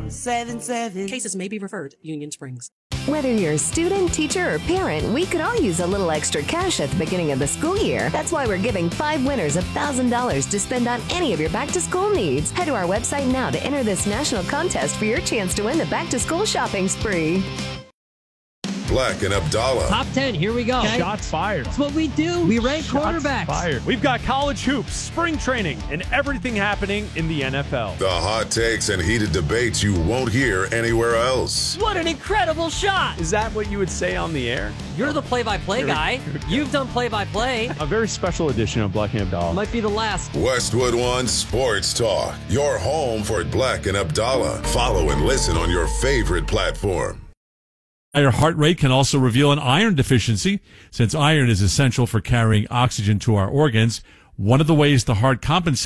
877. Cases may be referred. Union Springs. Whether you're a student, teacher, or parent, we could all use a little extra cash at the beginning of the school year. That's why we're giving 5 winners $1,000 to spend on any of your back-to-school needs. Head to our website now to enter this national contest for your chance to win the back-to-school shopping spree. Black and Abdallah. Top 10, here we go. Okay. Shots fired. That's what we do. We rank quarterbacks. Fired. We've got college hoops, spring training, and everything happening in the NFL. The hot takes and heated debates you won't hear anywhere else. What an incredible shot. Is that what you would say on the air? You're the play-by-play guy. You've done play-by-play. A very special edition of Black and Abdallah. Might be the last. Westwood One Sports Talk. Your home for Black and Abdallah. Follow and listen on your favorite platform. Higher heart rate can also reveal an iron deficiency. Since iron is essential for carrying oxygen to our organs, one of the ways the heart compensates